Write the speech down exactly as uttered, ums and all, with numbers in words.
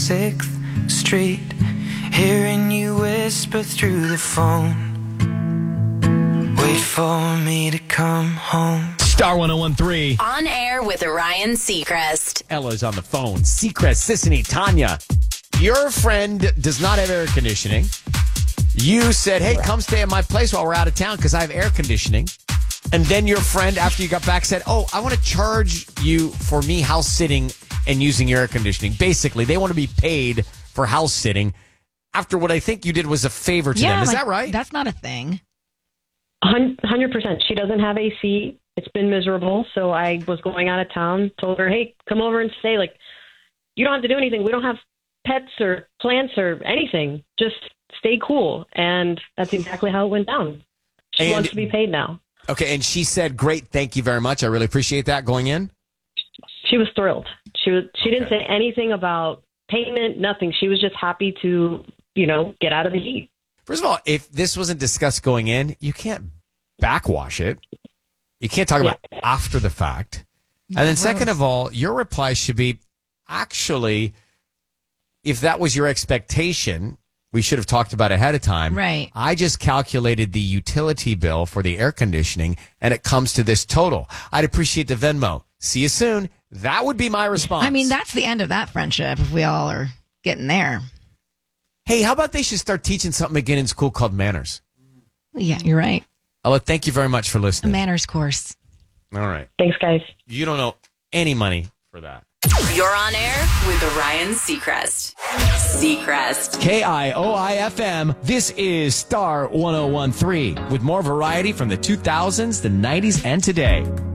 sixth Street, hearing you whisper through the phone. Wait for me to come home. Star one oh one three. On air with Ryan Seacrest. Ella's on the phone. Seacrest, Sissany, Tanya. Your friend does not have air conditioning. You said, hey, come stay at my place while we're out of town because I have air conditioning. And then your friend, after you got back, said, oh, I want to charge you for me house sitting and using your air conditioning. Basically, they want to be paid for house sitting after what I think you did was a favor to yeah, them. Is like, that right? That's not a thing. one hundred percent. She doesn't have A C. It's been miserable. So I was going out of town, told her, hey, come over and stay. Like, you don't have to do anything. We don't have pets or plants or anything. Just stay cool. And that's exactly how it went down. She And- wants to be paid now. Okay, and she said, great, thank you very much. I really appreciate that going in. She was thrilled. She was. She didn't Okay. say anything about payment, nothing. She was just happy to, you know, get out of the heat. First of all, if this wasn't discussed going in, you can't backwash it. You can't talk about it after the fact. And then second of all, your reply should be, actually, if that was your expectation, we should have talked about it ahead of time. Right. I just calculated the utility bill for the air conditioning, and it comes to this total. I'd appreciate the Venmo. See you soon. That would be my response. I mean, that's the end of that friendship if we all are getting there. Hey, how about they should start teaching something again in school called manners? Yeah, you're right. Ella, thank you very much for A listening. manners course. All right. Thanks, guys. You don't know any money for that. You're on air with Ryan Seacrest. Seacrest. K I O I F M. This is Star one oh one three with more variety from the two thousands, the nineties, and today.